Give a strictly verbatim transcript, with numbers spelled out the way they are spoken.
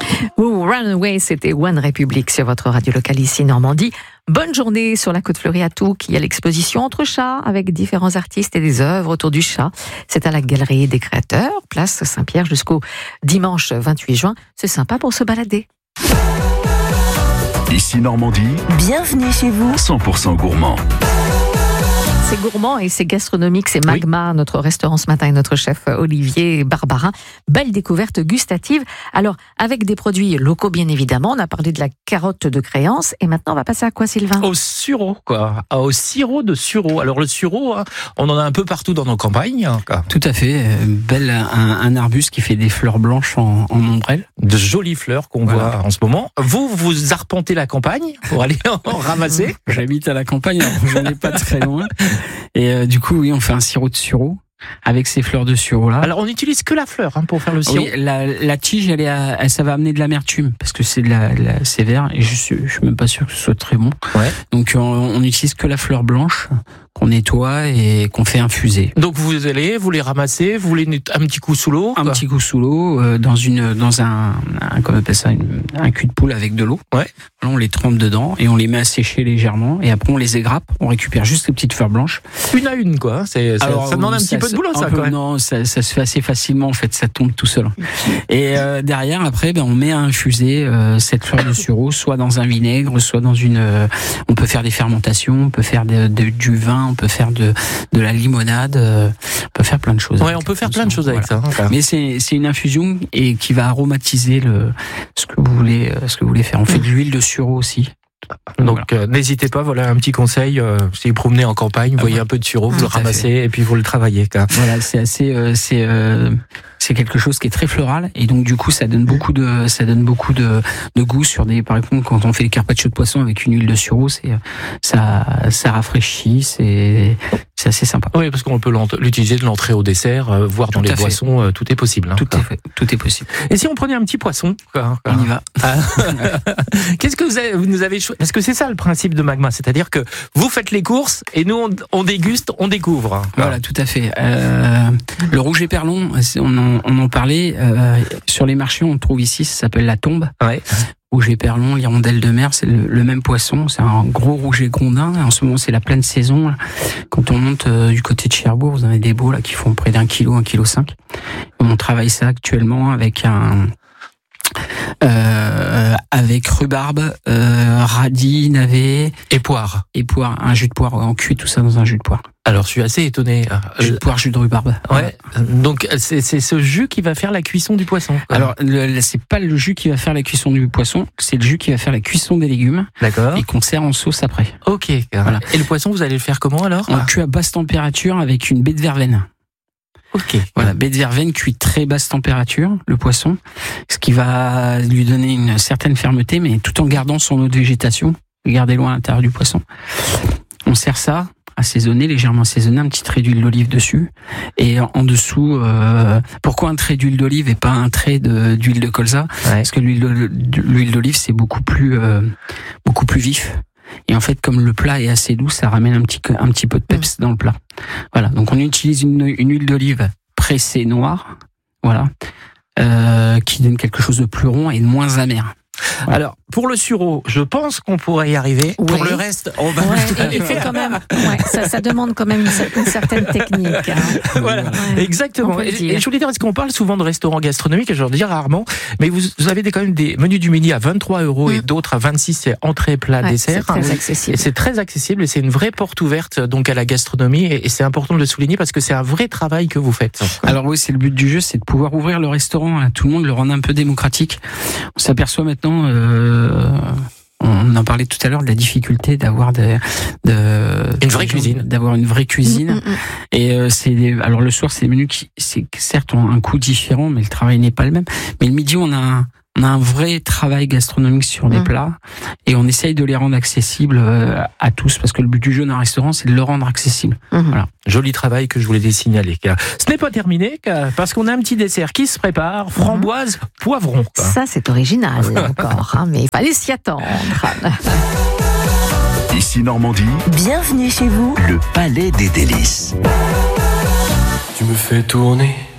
Ouh, Runaway, c'était One Republic sur votre radio locale ici Normandie. Bonne journée sur la côte fleurie à Touques. Il y a l'exposition Entre chats avec différents artistes et des œuvres autour du chat. C'est à la Galerie des Créateurs, place Saint-Pierre jusqu'au dimanche vingt-huit juin. C'est sympa pour se balader. Ici Normandie, bienvenue chez vous. cent pour cent gourmand. C'est gourmand et c'est gastronomique, c'est Magma, oui. Notre restaurant ce matin et notre chef Olivier Barbarin. Belle découverte gustative. Alors, avec des produits locaux, bien évidemment. On a parlé de la carotte de créance. Et maintenant, on va passer à quoi, Sylvain ? Au sureau, quoi. Au sirop de sureau. Alors, le sureau, hein, on en a un peu partout dans nos campagnes. Hein, Tout à fait. Belle, un, un arbuste qui fait des fleurs blanches en, en ombrelle. De jolies fleurs qu'on voilà. voit en ce moment. Vous, vous arpentez la campagne pour aller en ramasser ? J'habite à la campagne, alors je n'ai pas très loin. Et euh, du coup, oui, on fait un sirop de sureau avec ces fleurs de sureau là. Alors, on n'utilise que la fleur hein, pour faire le sirop. Oui, la, la tige, elle est, à, elle, ça va amener de l'amertume parce que c'est de la, la c'est vert et je suis, je suis même pas sûr que ce soit très bon. Ouais. Donc, on, on utilise que la fleur blanche qu'on nettoie et qu'on fait infuser. Donc, vous allez, vous les ramassez, vous les un petit coup sous l'eau. Un quoi. petit coup sous l'eau euh, dans une, dans un, un comment on appelle ça, une, un cul de poule avec de l'eau. Ouais. Là, on les trempe dedans et on les met à sécher légèrement et après on les égrappe. On récupère juste les petites fleurs blanches. Une à une, quoi. C'est, ça, Alors, ça demande un ça, petit peu de boulot, ça, peu, quand même. Non, ça, ça se fait assez facilement, en fait. Ça tombe tout seul. Et euh, derrière, après, ben, on met à infuser euh, cette fleur de sureau, soit dans un vinaigre, soit dans une. Euh, on peut faire des fermentations, on peut faire de, de, du vin, on peut faire de, de la limonade, euh, on peut faire plein de choses. Ouais, on peut faire plein de choses avec voilà. ça. Hein, Mais c'est, c'est une infusion et qui va aromatiser le ce que vous voulez, ce que vous voulez faire. On fait de l'huile de sureau aussi. Donc voilà. euh, n'hésitez pas, voilà un petit conseil, euh, si vous promenez en campagne, vous ah, voyez ouais. un peu de sureau, vous Tout le ramassez et puis vous le travaillez. Quoi. Voilà, c'est assez, euh, c'est, euh, c'est quelque chose qui est très floral et donc du coup ça donne beaucoup de, ça donne beaucoup de, de goût sur des, par exemple quand on fait les carpaccio de poisson avec une huile de sureau, c'est, ça, ça rafraîchit, c'est, c'est assez sympa. Oui, parce qu'on peut l'utiliser de l'entrée au dessert, euh, voire dans tout les boissons, euh, tout est possible. Hein, tout est fait, tout est possible. Et si on prenait un petit poisson, quoi, on y va. Qu'est-ce que vous, avez, vous nous avez choisi ? Parce que c'est ça le principe de Magma, c'est-à-dire que vous faites les courses et nous on, on déguste, on découvre. Voilà, voilà tout à fait. Euh, le rouge et perlon, on en, on en parlait euh, sur les marchés, on le trouve ici, ça s'appelle la tombe. Ouais. Rouge et perlon, l'hirondelle de mer, c'est le, le même poisson, c'est un gros rouget grondin. En ce moment, c'est la pleine saison. Là. Quand on monte euh, du côté de Cherbourg, vous en avez des beaux là qui font près d'un kilo, un kilo cinq. On travaille ça actuellement avec un euh, avec rhubarbe, euh, radis, navet et poire. Et poire, un jus de poire. On cuit tout ça dans un jus de poire. Alors, je suis assez étonné. Jus de poire, jus de rhubarbe. Ouais. Donc, c'est, c'est ce jus qui va faire la cuisson du poisson. Quoi. Alors, le, c'est pas le jus qui va faire la cuisson du poisson, c'est le jus qui va faire la cuisson des légumes. D'accord. Et qu'on sert en sauce après. Ok. Voilà. Et le poisson, vous allez le faire comment alors ? On le cuit à basse température avec une baie de verveine. Ok. Voilà, baie de verveine cuit très basse température, le poisson, ce qui va lui donner une certaine fermeté, mais tout en gardant son eau de végétation, garder loin à l'intérieur du poisson. On sert ça, assaisonné, légèrement assaisonné, un petit trait d'huile d'olive dessus, et en, en dessous, euh, pourquoi un trait d'huile d'olive et pas un trait de, d'huile de colza ? Ouais. Parce que l'huile, de, l'huile d'olive c'est beaucoup plus, euh, beaucoup plus vif. Et en fait, comme le plat est assez doux, ça ramène un petit, un petit peu de peps mmh. dans le plat. Voilà. Donc, on utilise une, une huile d'olive pressée noire, voilà, euh, qui donne quelque chose de plus rond et de moins amer. Voilà. Alors, pour le sureau, je pense qu'on pourrait y arriver. Oui. Pour le reste, on va... Ouais, et, et quand même, ouais, ça, ça demande quand même une, une certaine technique. Hein. Voilà, ouais, exactement. Et, et je voulais dire, est-ce qu'on parle souvent de restaurants gastronomiques ? Je le dis rarement, mais vous, vous avez des, quand même des menus du midi à vingt-trois euros mmh. et d'autres à vingt-six, c'est entrée, plat, ouais, dessert. C'est très accessible. Et c'est très accessible et c'est une vraie porte ouverte donc à la gastronomie et, et c'est important de le souligner parce que c'est un vrai travail que vous faites. Alors oui, c'est le but du jeu, c'est de pouvoir ouvrir le restaurant à tout le monde, le rendre un peu démocratique. On s'aperçoit maintenant... Euh, on en parlait tout à l'heure de la difficulté d'avoir de, de une vraie cuisine, d'avoir une vraie cuisine. Mmh, mmh. Et euh, c'est des, alors le soir c'est des menus qui, c'est certes ont un coût différent, mais le travail n'est pas le même. Mais le midi on a un, on a un vrai travail gastronomique sur des mmh. plats et on essaye de les rendre accessibles à tous parce que le but du jeu d'un restaurant c'est de le rendre accessible. Mmh. Voilà. Joli travail que je voulais signaler. Ce n'est pas terminé parce qu'on a un petit dessert qui se prépare, framboise, mmh. poivron. Ça c'est original encore, hein, mais il fallait s'y attendre. Ici Normandie, bienvenue chez vous, le Palais des Délices. Tu me fais tourner